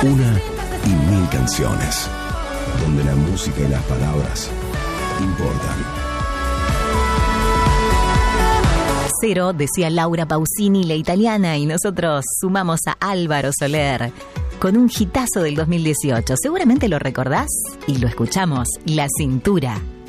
Una y mil canciones, donde la música y las palabras importan. Cero, decía Laura Pausini, la italiana, y nosotros sumamos a Álvaro Soler con un hitazo del 2018. Seguramente lo recordás y lo escuchamos, La Cintura.